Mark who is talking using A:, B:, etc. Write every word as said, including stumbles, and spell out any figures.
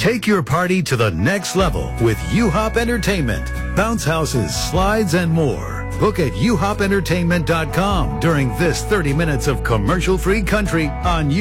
A: Take your party to the next level with U-Hop Entertainment. Bounce houses, slides, and more. Book at U Hop Entertainment dot com during this thirty minutes of commercial-free country on